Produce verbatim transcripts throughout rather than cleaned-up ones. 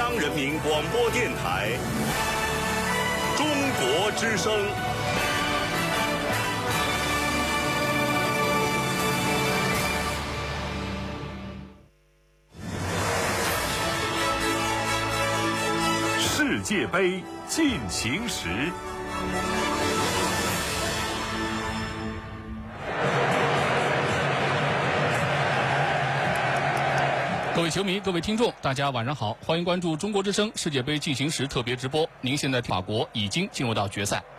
央人民广播电台中国之声。世界杯进行时。 各位球迷、各位听众，大家晚上好，欢迎关注中国之声世界杯进行时特别直播。您现在法国已经进入到决赛。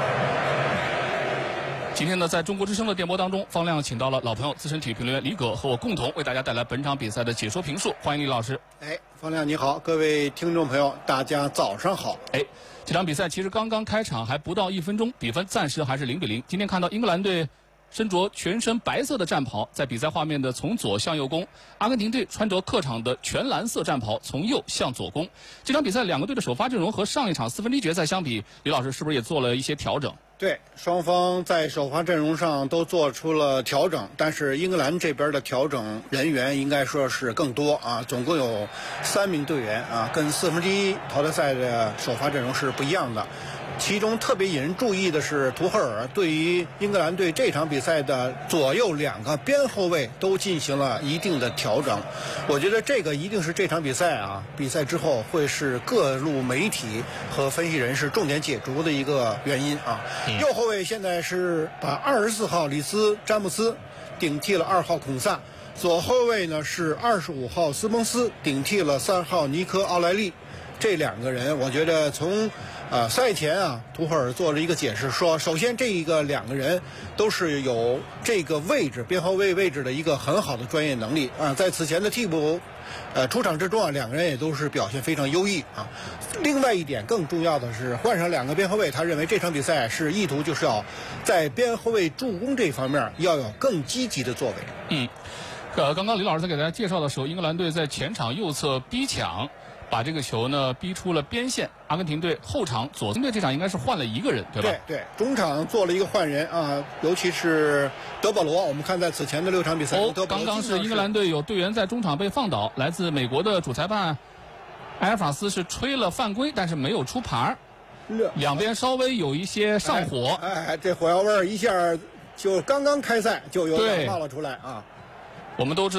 今天呢，在中国之声的电波当中，方亮请到了老朋友资深体育评论员李葛和我共同为大家带来本场比赛的解说评述。欢迎李老师。 哎，方亮你好，各位听众朋友，大家早上好。 哎，这场比赛其实刚刚开场还不到一分钟，比分暂时还是零比零。今天看到英格兰队身着全身白色的战袍，在比赛画面的从左向右攻；阿根廷队穿着客场的全蓝色战袍，从右向左攻。这场比赛两个队的首发阵容和上一场四分之一决赛相比，李老师是不是也做了一些调整？ 对，双方在首发阵容上都做出了调整，但是英格兰这边的调整人员应该说是更多啊，总共有三名队员啊，跟四分之一淘汰赛的首发阵容是不一样的。其中特别引人注意的是，图赫尔对于英格兰队这场比赛的左右两个边后卫都进行了一定的调整。我觉得这个一定是这场比赛啊，比赛之后会是各路媒体和分析人士重点解读的一个原因啊。嗯、右后卫现在是把二十四号里斯詹姆斯顶替了二号孔萨，左后卫呢是二十五号斯蒙斯顶替了三号尼科奥莱利。这两个人，我觉得从呃，赛前啊，图赫尔做了一个解释，说首先这一个两个人都是有这个位置边后卫位置的一个很好的专业能力啊，在此前的替补呃出场之中啊，两个人也都是表现非常优异啊。另外一点更重要的是，换上两个边后卫，他认为这场比赛是意图就是要在边后卫助攻这方面要有更积极的作为。 嗯，呃，刚刚李老师在给大家介绍的时候，英格兰队在前场右侧逼抢，把这个球呢逼出了边线。阿根廷队后场左队这场应该是换了一个人，对吧？ 对对，中场做了一个换人啊，尤其是德保罗。我们看在此前的六场比赛， 哦，刚刚是英格兰队有队员在中场被放倒，来自美国的主裁判埃尔法斯是吹了犯规，但是没有出牌，两边稍微有一些上火。 哎，哎这火药味儿一下就刚刚开赛就有点冒了出来啊。 我们都知道。